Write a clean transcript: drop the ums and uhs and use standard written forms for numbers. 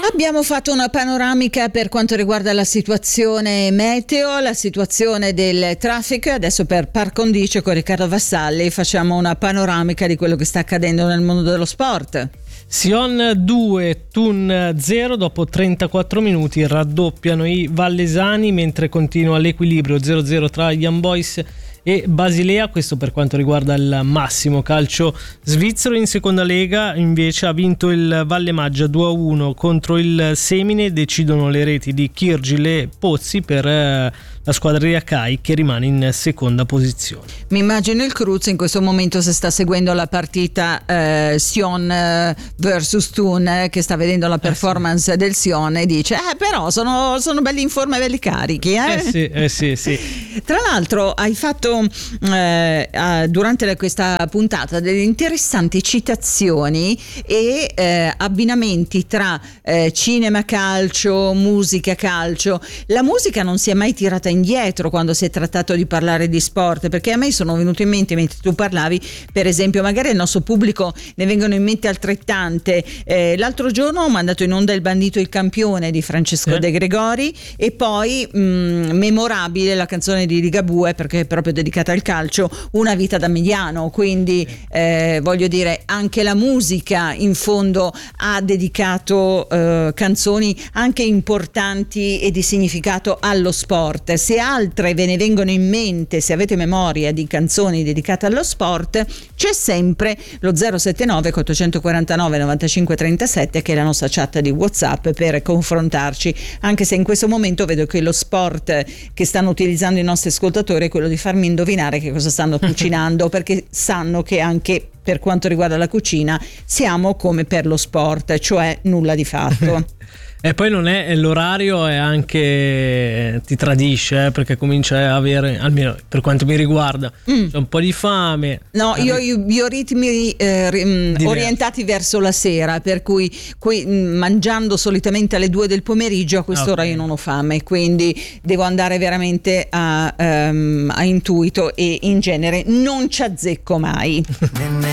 Abbiamo fatto una panoramica per quanto riguarda la situazione meteo, la situazione del traffico, e adesso per par condicio con Riccardo Vassalli facciamo una panoramica di quello che sta accadendo nel mondo dello sport. Sion 2, Thun 0, dopo 34 minuti raddoppiano i vallesani, mentre continua l'equilibrio 0-0 tra Young Boys e Basilea. Questo per quanto riguarda il massimo calcio svizzero. In seconda lega invece ha vinto il Valle Maggia 2-1 contro il Semine, decidono le reti di Kirgil e Pozzi per la squadra di Akai, che rimane in seconda posizione. Mi immagino il Cruz in questo momento, se sta seguendo la partita Sion versus Thun, che sta vedendo la performance del Sion e dice però sono belli in forma e belli carichi. Sì. Tra l'altro hai fatto durante questa puntata delle interessanti citazioni e abbinamenti tra cinema calcio, musica calcio. La musica non si è mai tirata indietro quando si è trattato di parlare di sport, perché a me sono venuto in mente, mentre tu parlavi, per esempio, magari al nostro pubblico ne vengono in mente altrettante. L'altro giorno ho mandato in onda Il bandito il campione di Francesco De Gregori, e poi memorabile la canzone di Ligabue, perché è proprio dedicata al calcio, Una vita da mediano. Quindi voglio dire, anche la musica in fondo ha dedicato canzoni anche importanti e di significato allo sport. Se altre ve ne vengono in mente, se avete memoria di canzoni dedicate allo sport, c'è sempre lo 079 849 95 37, che è la nostra chat di WhatsApp, per confrontarci, anche se in questo momento vedo che lo sport che stanno utilizzando i nostri ascoltatori è quello di farmi indovinare che cosa stanno cucinando, perché sanno che anche per quanto riguarda la cucina siamo come per lo sport, cioè nulla di fatto. E poi non è l'orario, è anche ti tradisce, perché comincia a avere, almeno per quanto mi riguarda, c'è un po' di fame. No, io ho ritmi orientati verso la sera, per cui mangiando solitamente alle 2 del pomeriggio a quest'ora io non ho fame, quindi devo andare veramente a intuito, e in genere non ci azzecco mai.